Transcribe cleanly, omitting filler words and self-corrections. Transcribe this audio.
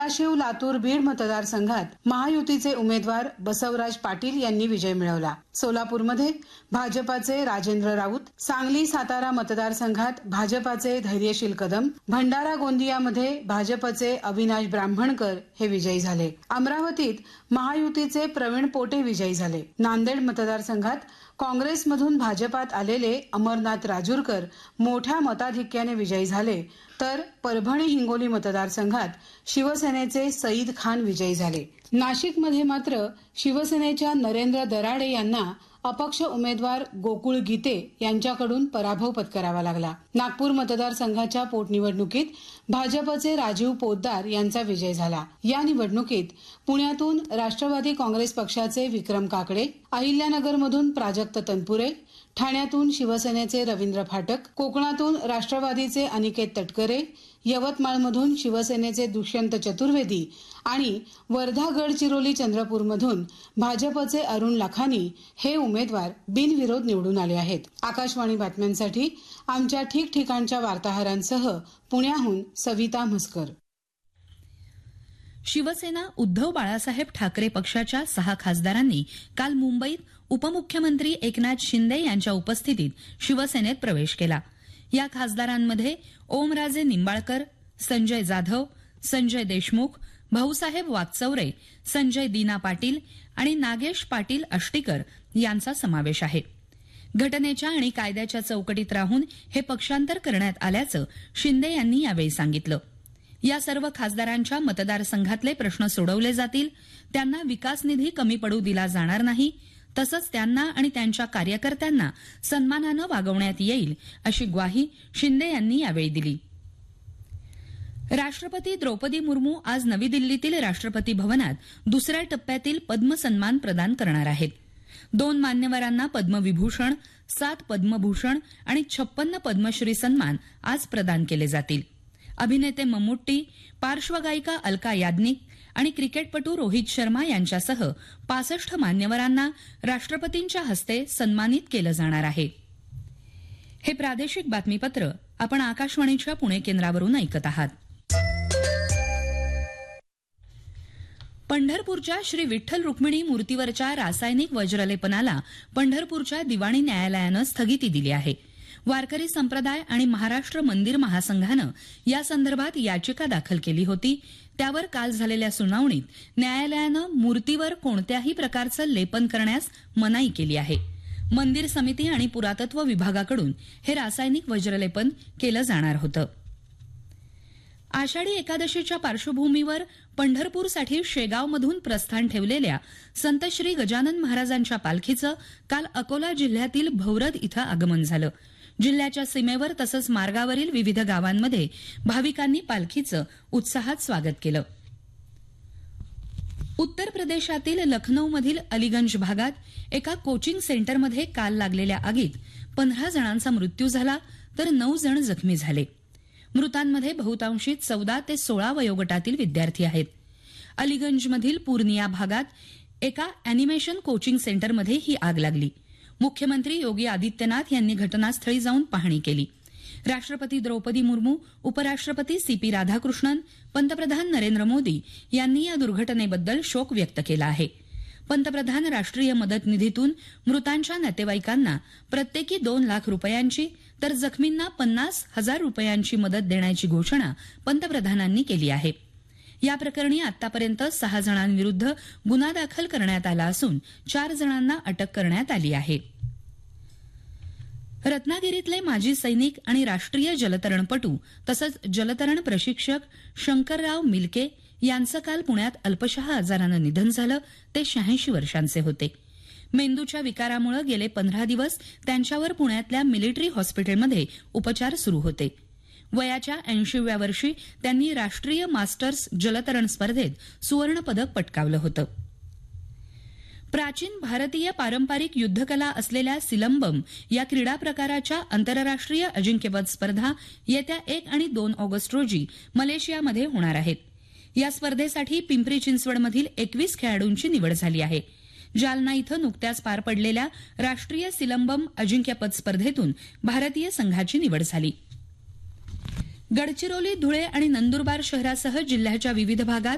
धाराशिव, लातूर, बीड मतदारसंघात महायुतीचे उमेदवार बसवराज पाटील यांनी विजय मिळवला. सोलापूरमध्ये भाजपाचे राजेंद्र राऊत, सांगली, सातारा मतदारसंघात भाजपाचे धैर्यशील कदम, भंडारा, गोंदियामध्ये भाजपचे अविनाश ब्राह्मणकर हे विजयी झाले. अमरावतीत महायुतीचे प्रवीण पोटे विजयी झाले. नांदेड मतदारसंघात काँग्रेसमधून भाजपात आलेले अमरनाथ राजूरकर मोठ्या मताधिक्याने विजयी झाले, तर परभणी, हिंगोली मतदारसंघात शिवसेनेचे सईद खान विजयी झाले. नाशिकमध्ये मात्र शिवसेनेच्या नरेंद्र दराडे यांना अपक्ष उमेदवार गोकुळ गीते यांच्याकडून पराभव पत्करावा लागला. नागपूर मतदारसंघाच्या पोटनिवडणुकीत भाजपचे राजीव पोद्दार यांचा विजय झाला. या निवडणुकीत पुण्यातून राष्ट्रवादी काँग्रेस पक्षाचे विक्रम काकडे, अहिल्यानगरमधून प्राजक्त तनपुरे, ठाण्यातून शिवसेनेचे रवींद्र फाटक, कोकणातून राष्ट्रवादीचे अनिकेत तटकरे, यवतमाळमधून शिवसेनेचे दुष्यंत चतुर्वेदी आणि वर्धा, गडचिरोली, चंद्रपूरमधून भाजपचे अरुण लाखानी हे उमेदवार बिनविरोध निवडून आले आहेत. आकाशवाणी बातम्यांसाठी आमच्या ठिकठिकाणच्या वार्ताहरांसह पुण्याहून सविता म्हसकर. शिवसेना उद्धव बाळासाहेब ठाकरे पक्षाच्या 6 खासदारांनी काल मुंबईत उपमुख्यमंत्री एकनाथ शिंदे यांच्या उपस्थितीत शिवसेनेत प्रवेश केला. या खासदारांमध्ये ओमराजे निंबाळकर, संजय जाधव, संजय देशमुख, भाऊसाहेब वाकचौरे, संजय दीना पाटील आणि नागेश पाटील आष्टीकर यांचा समावेश आहे. घटनेच्या आणि कायद्याच्या चौकटीत राहून हे पक्षांतर करण्यात आल्याचं शिंदे यांनी यावेळी सांगितलं. या सर्व खासदारांच्या मतदारसंघातले प्रश्न सोडवले जातील, त्यांना विकास निधी कमी पडू दिला जाणार नाही, तसंच त्यांना आणि त्यांच्या कार्यकर्त्यांना सन्मानानं वागवण्यात येईल, अशी ग्वाही शिंदे यांनी यावेळी दिली. राष्ट्रपती द्रौपदी मुर्मू आज नवी दिल्लीतील राष्ट्रपती भवनात दुसऱ्या टप्प्यातील पद्म सन्मान प्रदान करणार आहेत. 2 मान्यवरांना पद्मविभूषण, 7 पद्मभूषण आणि 56 पद्मश्री सन्मान आज प्रदान केले जातील. अभिनेते मम्मुट्टी, पार्श्वगायिका अलका याज्ञिक आणि क्रिकेटपटू रोहित शर्मा यांच्यासह 65 मान्यवरांना राष्ट्रपतींच्या हस्ते सन्मानित केलं जाणार आहे. हे प्रादेशिक बातमीपत्र आपण आकाशवाणीच्या पुणे केंद्रावरून ऐकत आहात. पंढरपूरच्या श्री विठ्ठल रुक्मिणी मूर्तीवरच्या रासायनिक वज्रलेपनाला पंढरपूरच्या दिवाणी न्यायालयानं स्थगिती दिली आहे. वारकरी संप्रदाय आणि महाराष्ट्र मंदिर महासंघानं या संदर्भात याचिका दाखल केली होती. त्यावर काल झालेल्या सुनावणीत न्यायालयानं मूर्तीवर कोणत्याही प्रकारचं लेपन करण्यास मनाई केली आहे. मंदिर समिती आणि पुरातत्व विभागाकडून हे रासायनिक वज्रलेपन केलं जाणार होतं. आषाढी एकादशीच्या पार्श्वभूमीवर पंढरपूरसाठी शेगावमधून प्रस्थान ठेवलेल्या संत श्री गजानन महाराजांच्या पालखीचं काल अकोला जिल्ह्यातील भौरद इथं आगमन झालं. जिल्ह्याच्या सीमेवर तसंच मार्गावरील विविध गावांमध्ये भाविकांनी पालखीचं उत्साहात स्वागत केलं. उत्तर प्रदेशातील लखनौमधील अलीगंज भागात एका कोचिंग सेंटरमध्ये काल लागलेल्या आगीत 15 जणांचा मृत्यू झाला, तर 9 जण जखमी झाले. मृतांमध्ये बहुतांशी 14 ते 16 वयोगटातील विद्यार्थी आहेत. अलीगंजमधील पूर्निया भागात एका अॅनिमेशन कोचिंग सेंटरमध्ये ही आग लागली. मुख्यमंत्री योगी आदित्यनाथ यांनी घटनास्थळी जाऊन पाहणी केली. राष्ट्रपती द्रौपदी मुर्मू, उपराष्ट्रपती सीपी राधाकृष्णन, पंतप्रधान नरेंद्र मोदी यांनी या दुर्घटनेबद्दल शोक व्यक्त केला आहे. पंतप्रधान राष्ट्रीय मदत निधीतून मृतांच्या नातेवाईकांना प्रत्येकी 2 लाख रुपयांची तर जखमींना 50,000 रुपयांची मदत देण्याची घोषणा पंतप्रधानांनी केली आहे. या प्रकरणी आतापर्यंत 6 जणांविरुद्ध गुन्हा दाखल करण्यात आला असून 4 जणांना अटक करण्यात आली आहे. रत्नागिरीतले माजी सैनिक आणि राष्ट्रीय जलतरणपटू तसंच जलतरण प्रशिक्षक शंकरराव मिलके यांचं काल पुण्यात अल्पशः आजारानं निधन झालं. ते 86 वर्षांचे होते. मेंदूच्या विकारामुळे गेले 15 दिवस त्यांच्यावर पुण्यातल्या मिलिटरी हॉस्पिटलमध्ये उपचार सुरू होते. वयाच्या 80व्या वर्षी त्यांनी राष्ट्रीय मास्टर्स जलतरण स्पर्धेत सुवर्णपदक पटकावलं होतं. प्राचीन भारतीय पारंपरिक युद्धकला असलेल्या सिलंबम या क्रीडा प्रकाराच्या आंतरराष्ट्रीय अजिंक्यपद स्पर्धा येत्या 1 आणि 2 ऑगस्ट रोजी मलेशियामध्ये होणार आहेत. या स्पर्धेसाठी पिंपरी चिंचवडमधील 21 खेळाडूंची निवड झाली आहे. जालना इथं नुकत्याच पार पडलेल्या राष्ट्रीय सिलंबम अजिंक्यपद स्पर्धेतून भारतीय संघाची निवड झाली. गडचिरोली, धुळे आणि नंदुरबार शहरासह जिल्ह्याच्या विविध भागात